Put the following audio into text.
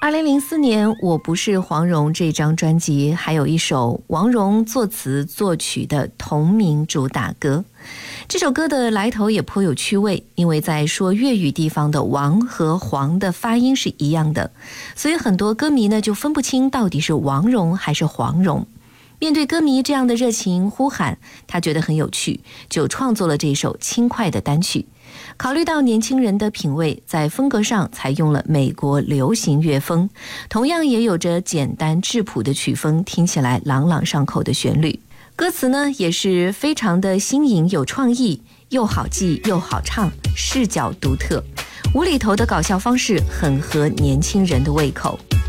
2004年《我不是黄蓉》这张专辑还有一首王蓉作词作曲的同名主打歌。这首歌的来头也颇有趣味，因为在说粤语地方的王和黄的发音是一样的，所以很多歌迷呢就分不清到底是王蓉还是黄蓉。面对歌迷这样的热情呼喊，他觉得很有趣，就创作了这首轻快的单曲。考虑到年轻人的品味，在风格上采用了美国流行乐风，同样也有着简单质朴的曲风，听起来朗朗上口的旋律。歌词呢也是非常的新颖有创意，又好记又好唱，视角独特，无厘头的搞笑方式很合年轻人的胃口。